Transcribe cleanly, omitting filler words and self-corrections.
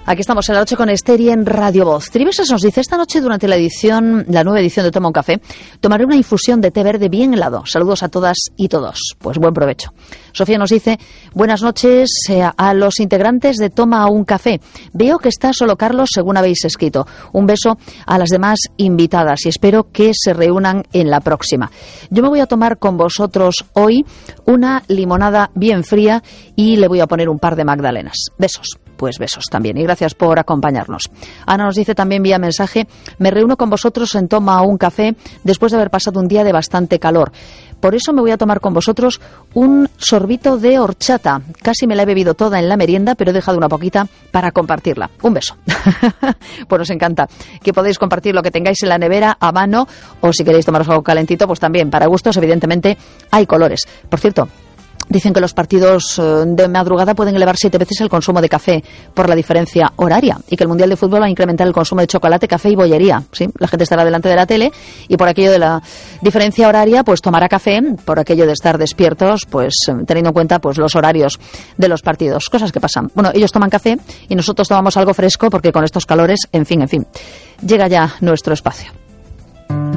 Aquí estamos en la noche con Esther y en Radio Voz. Triveses nos dice, esta noche durante la nueva edición de Toma un Café, tomaré una infusión de té verde bien helado. Saludos a todas y todos. Pues buen provecho. Sofía nos dice, buenas noches a los integrantes de Toma un Café. Veo que está solo Carlos según habéis escrito. Un beso a las demás invitadas y espero que se reúnan en la próxima. Yo me voy a tomar con vosotros hoy una limonada bien fría y le voy a poner un par de magdalenas. Besos. Pues besos también y gracias por acompañarnos. Ana nos dice también vía mensaje, me reúno con vosotros en Toma un Café después de haber pasado un día de bastante calor. Por eso me voy a tomar con vosotros un sorbito de horchata. Casi me la he bebido toda en la merienda, pero he dejado una poquita para compartirla. Un beso. Pues nos encanta que podéis compartir lo que tengáis en la nevera a mano o si queréis tomaros algo calentito, pues también para gustos evidentemente hay colores. Por cierto, dicen que los partidos de madrugada pueden elevar 7 veces el consumo de café por la diferencia horaria y que el Mundial de Fútbol va a incrementar el consumo de chocolate, café y bollería. ¿Sí? La gente estará delante de la tele y por aquello de la diferencia horaria pues tomará café, por aquello de estar despiertos, pues teniendo en cuenta pues los horarios de los partidos. Cosas que pasan. Bueno, ellos toman café y nosotros tomamos algo fresco porque con estos calores, en fin. Llega ya nuestro espacio.